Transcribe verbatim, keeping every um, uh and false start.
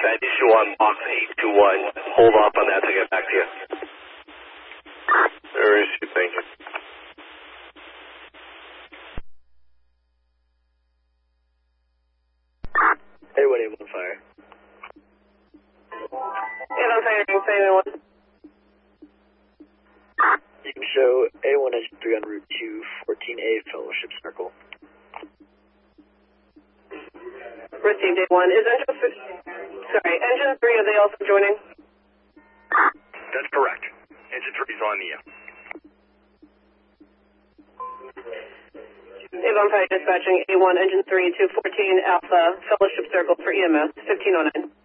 that issue on box eight two one. Hold off on that to get back to you. There is, thank you. A one eight one fire. eight one fire, A one. You can show A one engine three on route two fourteen A Fellowship Circle. Received A one. Is engine, sorry, engine three, are they also joining? That's correct. Engine three is on the air. Avon Fire dispatching A one, engine three, two fourteen Alpha, Fellowship Circle for E M S, fifteen oh nine.